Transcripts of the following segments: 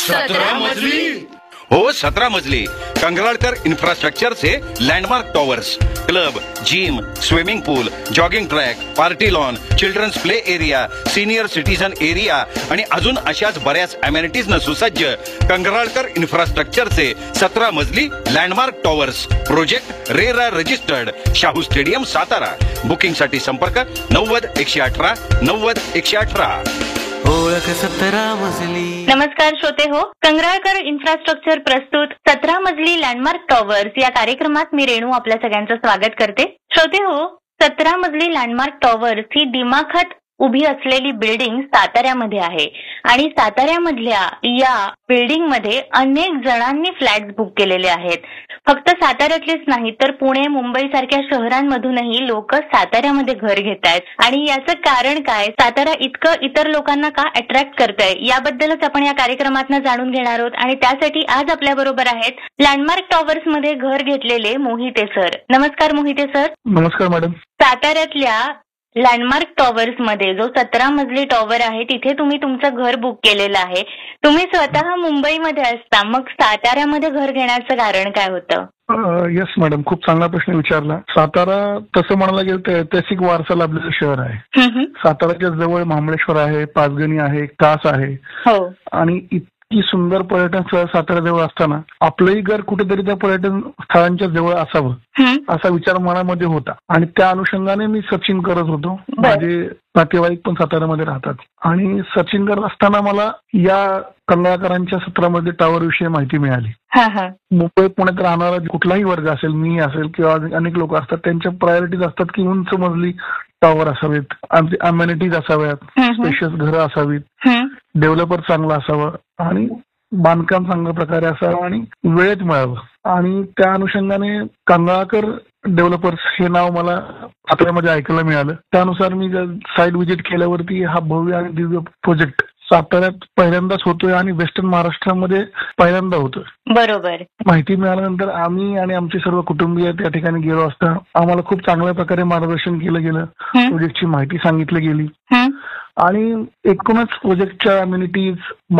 17 मजली? हो, 17 मजली कंगराळकर इंफ्रास्ट्रक्चर से landmark towers, club, gym, swimming पूल, jogging track, party lawn, children's play area, senior citizen area आणि अजून अशाच बऱ्याच अमेनिटीज न सुसज्ज कंगराळकर इंफ्रास्ट्रक्चर से 17 मजली landmark towers project RERA registered, Shahu stadium, Satara. Booking साठी संपर्क 90-118 90-118. ओळख 17 मजली. नमस्कार श्रोते हो, कंगराळकर इन्फ्रास्ट्रक्चर प्रस्तुत 17 मजली लँडमार्क टॉवर्स या कार्यक्रमात मी रेणू आपल्या सगळ्यांचं स्वागत करते. श्रोते हो, 17 मजली लँडमार्क टॉवर्स ही दिमाखात उभी असलेली बिल्डिंग साताऱ्यामध्ये आहे आणि साताऱ्यामधल्या या बिल्डिंग मध्ये अनेक जणांनी फ्लॅट्स बुक केलेले आहेत. फक्त साताऱ्यातलेच नाही तर पुणे, मुंबई सारख्या शहरांमधूनही लोक साताऱ्यामध्ये घर घेत आहेत आणि याचं कारण काय, सातारा इतकं इतर लोकांना का अट्रॅक्ट करतंय, याबद्दलच आपण या कार्यक्रमातून जाणून घेणार आहोत. आणि त्यासाठी आज आपल्या बरोबर आहेत लँडमार्क टॉवर्स मध्ये घर घेतलेले मोहिते सर. नमस्कार मोहिते सर. नमस्कार मॅडम. साताऱ्यातल्या लँडमार्क टॉवर्स मध्ये जो 17 मजली टॉवर आहे तिथे तुम्ही तुमचं घर बुक केलेलं आहे. तुम्ही स्वतः मुंबईमध्ये असता, मग साताऱ्यामध्ये घर घेण्याचं कारण काय होतं? येस मॅडम, खूप चांगला प्रश्न विचारला. सातारा तसं म्हणायला गेलं तर ऐतिहासिक वारसा लाभलेलं शहर आहे. साताऱ्याच्या जवळ महाबळेश्वर आहे, पाचगणी आहे, कास आहे. हो. आणि इतकी सुंदर पर्यटन स्थळ साताऱ्याजवळ असताना आपलंही घर कुठेतरी त्या पर्यटन स्थळांच्या जवळ असावं असा विचार मनामध्ये होता आणि त्या अनुषंगाने मी सर्चिंग करत होतो. माझे नातेवाईक पण साताऱ्यामध्ये राहतात आणि सर्चिंग करत असताना मला या कंगराळकरांच्या 17 मजली टॉवर विषयी माहिती मिळाली. मुंबई पुण्यात राहणारा कुठलाही वर्ग असेल, मी असेल किंवा अनेक लोक असतात, त्यांच्या प्रायोरिटीज असतात की उंच मजली टॉवर असावेत, अमेनिटीज असाव्यात, स्पेशियस घरं असावीत, डेव्हलपर चांगला असावं आणि बांधकाम चांगल्या प्रकारे असावं आणि वेळेत मिळावं. आणि त्या अनुषंगाने कंगराळकर डेव्हलपर्स हे नाव मला साताऱ्यामध्ये ऐकायला मिळालं. त्यानुसार मी साईट व्हिजिट केल्यावरती हा भव्य आणि दिव्य प्रोजेक्ट साताऱ्यात पहिल्यांदाच होतोय आणि वेस्टर्न महाराष्ट्रामध्ये पहिल्यांदा होतोय. बरोबर. माहिती मिळाल्यानंतर आम्ही आणि आमचे सर्व कुटुंबीय त्या ठिकाणी गेलो असता आम्हाला खूप चांगल्या प्रकारे मार्गदर्शन केलं गेलं, प्रोजेक्टची माहिती सांगितली गेली आणि एकूणच प्रोजेक्टच्या अम्युनिटीज,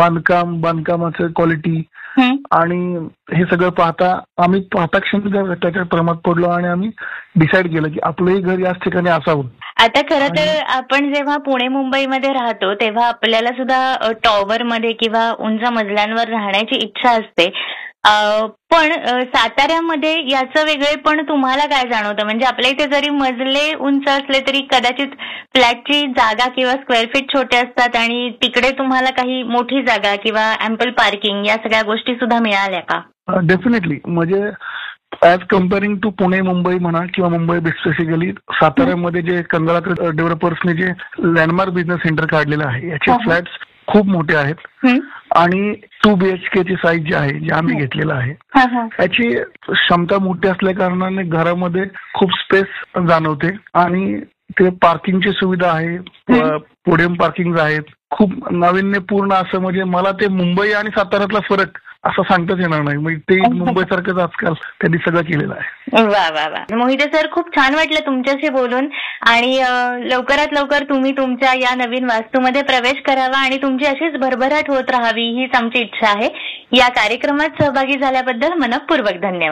बांधकामाचं क्वालिटी आणि हे सगळं आम्ही पाहता क्षणी त्याच्या प्रेमात पडलो आणि आम्ही डिसाईड केलं की आपलंही घर याच ठिकाणी असावं. आता खरं तर आपण जेव्हा पुणे मुंबईमध्ये राहतो तेव्हा आपल्याला सुद्धा टॉवर मध्ये किंवा उंच मजल्यांवर राहण्याची इच्छा असते, पण साताऱ्यामध्ये याचं वेगळेपण तुम्हाला काय जाणवतं? म्हणजे आपल्या इथे जरी मजले उंच असले तरी कदाचित फ्लॅटची जागा किंवा स्क्वेअर फीट छोटे असतात आणि तिकडे तुम्हाला काही मोठी जागा किंवा अँपल पार्किंग या सगळ्या गोष्टी सुद्धा मिळाल्या का? डेफिनेटली. म्हणजे as comparing to Pune Mumbai म्हणा किंवा मुंबई स्पेसिफिकली साताऱ्यामध्ये जे कंगराळकर डेव्हलपर्सने जे लँडमार्क बिझनेस सेंटर काढलेलं आहे याचे फ्लॅट्स खूप मोठे आहेत आणि 2 BHK ची साईज जी आहे, जे आम्ही घेतलेलं आहे, याची क्षमता मोठी असल्या कारणाने घरामध्ये खूप स्पेस जाणवते आणि ते पार्किंगची सुविधा आहे, पोडियम पार्किंग आहेत, खूप नाविन्यपूर्ण असं. म्हणजे मला ते मुंबई आणि साताऱ्यातला फरक असं सांगताच येणार नाही. म्हणजे ते मुंबईसारखंच आजकाल त्यांनी सगळं केलेलं आहे. वा वा वा. मोहिते सर, खूप छान वाटलं तुमच्याशी बोलून आणि लवकरात लवकर तुम्ही तुमच्या या नवीन वास्तूमध्ये प्रवेश करावा आणि तुमची अशीच भरभराट होत राहावी हीच आमची इच्छा आहे. या कार्यक्रमात सहभागी झाल्याबद्दल मनःपूर्वक धन्यवाद.